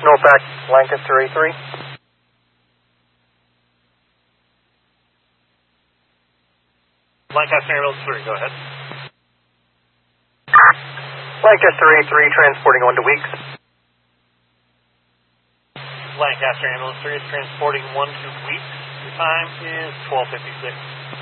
Norfolk, Lancaster A3. Lancaster Ambulance 3, go ahead. Lancaster A3 transporting 1 to Weeks. Lancaster Ambulance 3 is transporting 1 to Weeks. Your time is 12:56.